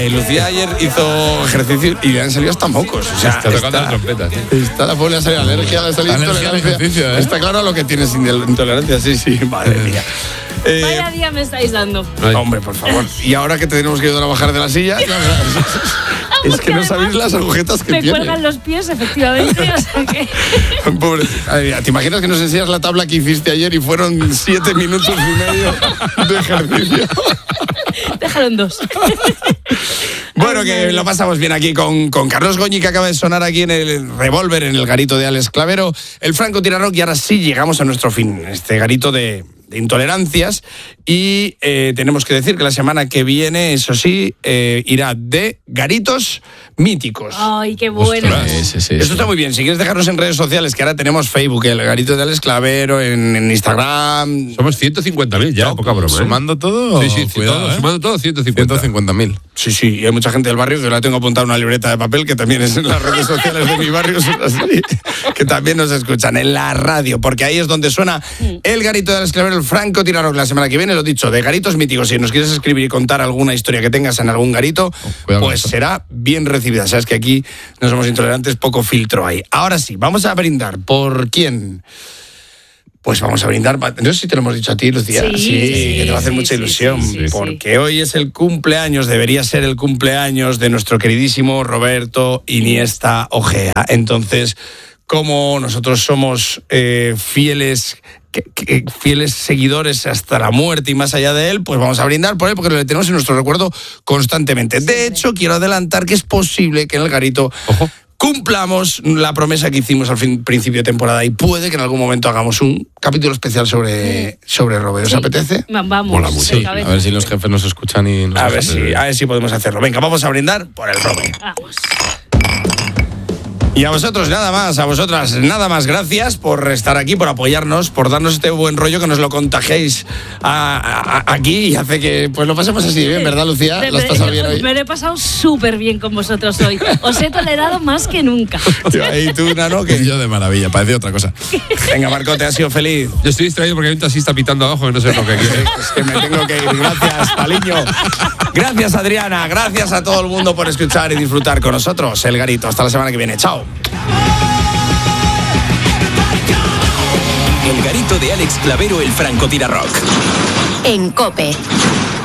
Lucía ayer hizo ejercicio y le han salido hasta mocos. O sea, está tocando la trompeta, sí. Está la pobre, le ha salido alergia, le ha salido intolerancia. Está claro lo que tienes intolerancia, sí, madre mía. Vaya día me estáis dando. Hombre, por favor. Y ahora que tenemos que ayudar a bajar de la silla, es que no sabéis las agujetas que me tiene. Me cuelgan los pies, efectivamente. O sea que... Pobre. ¿Te imaginas que nos enseñas la tabla que hiciste ayer y fueron 7 minutos y medio de ejercicio? Dejaron 2. Bueno, que lo pasamos bien aquí con Carlos Goñi, que acaba de sonar aquí en el Revólver, en el garito de Alex Clavero, el Francotirador, y ahora sí llegamos a nuestro fin, este garito de intolerancias, y tenemos que decir que la semana que viene, eso sí, irá de garitos míticos. ¡Ay, qué bueno! Sí. Esto está muy bien. Si quieres dejarnos en redes sociales, que ahora tenemos Facebook, el garito de Alex Clavero, en Instagram. Somos 150.000 ya, poca broma. ¿Sumando todo? Sí, cuidado, sumando todo, 150.000. Sí, y hay mucha gente del barrio que la tengo apuntada en una libreta de papel, que también es en las redes sociales de mi barrio, así, que también nos escuchan en la radio, porque ahí es donde suena el garito de Alex Clavero, el Francotirador. La semana que viene, lo dicho, de garitos míticos. Si nos quieres escribir y contar alguna historia que tengas en algún garito, pues será bien recibida. Sabes que aquí no somos intolerantes, poco filtro hay. Ahora sí, vamos a brindar. ¿Por quién? Pues vamos a brindar. No sé si te lo hemos dicho a ti, Lucía. Sí, que te va a hacer mucha ilusión. Porque hoy es el cumpleaños, debería ser el cumpleaños de nuestro queridísimo Roberto Iniesta Ojea. Entonces, como nosotros somos fieles seguidores hasta la muerte y más allá de él, pues vamos a brindar por él, porque lo tenemos en nuestro recuerdo constantemente. De hecho, quiero adelantar que es posible que en el garito cumplamos la promesa que hicimos al principio de temporada, y puede que en algún momento hagamos un capítulo especial sobre Robert. ¿Os apetece? Vamos. Mola mucho. Sí, a ver si los jefes nos escuchan y nos a ver si podemos hacerlo. Venga, vamos a brindar por el Robert. Vamos. Y a vosotros nada más, a vosotras nada más, gracias por estar aquí, por apoyarnos, por darnos este buen rollo, que nos lo contagiéis aquí y hace que pues lo pasemos así bien, ¿verdad, Lucía? ¿Lo has pasado bien hoy? Me lo he pasado súper bien con vosotros hoy. Os he tolerado más que nunca. ¿Y tú, Nano? ¿Qué? Yo de maravilla, parece otra cosa. Venga, Marco, ¿te has sido feliz? Yo estoy distraído porque hay un taxista pitando abajo y no sé lo que quiere. Es que me tengo que ir. Gracias, Paliño. Gracias, Adriana. Gracias a todo el mundo por escuchar y disfrutar con nosotros el garito. Hasta la semana que viene. Chao. El garito de Alex Clavero, el Francotirador. En COPE.